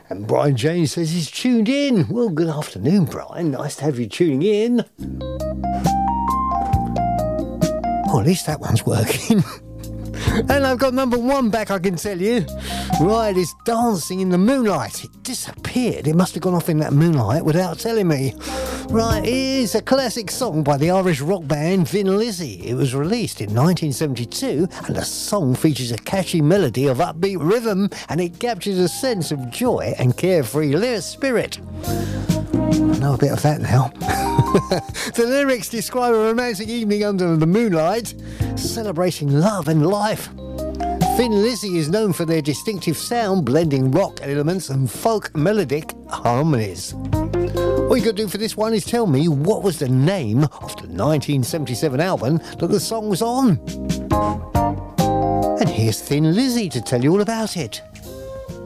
And Brian James says he's tuned in. Well, good afternoon, Brian. Nice to have you tuning in. Well, at least that one's working. And I've got number one back, I can tell you. Right, it's Dancing in the Moonlight. It disappeared. It must have gone off in that moonlight without telling me. Right, here's a classic song by the Irish rock band Thin Lizzy. It was released in 1972, and the song features a catchy melody of upbeat rhythm, and it captures a sense of joy and carefree spirit. I know a bit of that now. The lyrics describe a romantic evening under the moonlight, celebrating love and life. Thin Lizzy is known for their distinctive sound, blending rock elements and folk melodic harmonies. All you got to do for this one is tell me what was the name of the 1977 album that the song was on. And here's Thin Lizzy to tell you all about it.